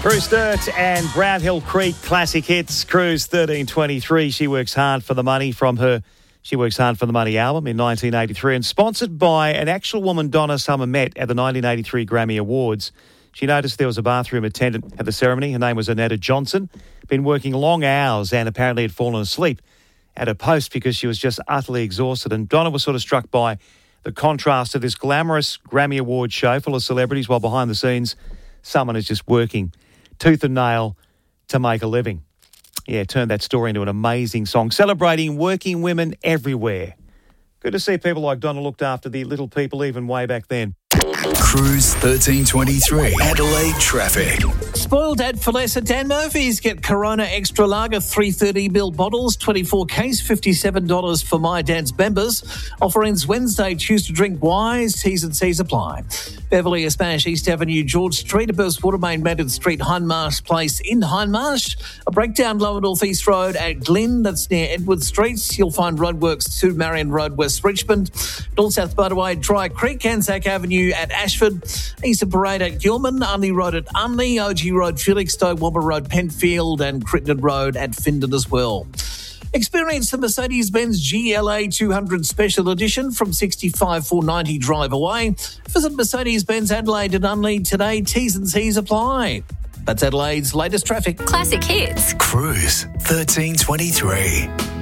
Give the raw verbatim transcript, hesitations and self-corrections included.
Cruise Sturt and Brown Hill Creek classic hits. Cruise thirteen twenty-three. She Works Hard for the Money from her She Works Hard for the Money album in nineteen eighty-three, and sponsored by an actual woman Donna Summer met at the nineteen eighty-three Grammy Awards. She noticed there was a bathroom attendant at the ceremony. Her name was Annetta Johnson. Been working long hours and apparently had fallen asleep at her post because she was just utterly exhausted. And Donna was sort of struck by the contrast of this glamorous Grammy Award show full of celebrities, while behind the scenes someone is just working tooth and nail to make a living. Yeah, turned that story into an amazing song celebrating working women everywhere. Good to see people like Donna looked after the little people even way back then. Cruise thirteen twenty-three, Adelaide traffic. Spoiled dad for less at Dan Murphy's. Get Corona Extra Lager three thirty mil bottles, twenty-four case, fifty-seven dollars for My Dad's members. Offer ends Wednesday. Choose to drink wise. T's and C's apply. Beverley, a Spanish East Avenue, George Street, a burst water main, Madden Street, Hindmarsh Place in Hindmarsh. A breakdown Lower North East Road at Glynn, that's near Edward Street. You'll find roadworks to Marion Road, West Richmond. North South Motorway, Dry Creek, Anzac Avenue at Ashford. Eastern Parade at Gilman, Unley Road at Unley, O G Road, Felixstowe, Wobber Road, Penfield, and Crittenden Road at Findon as well. Experience the Mercedes-Benz G L A two hundred Special Edition from sixty-five four ninety drive away. Visit Mercedes-Benz Adelaide and Unley today. T's and C's apply. That's Adelaide's latest traffic. Classic hits. Cruise thirteen twenty-three.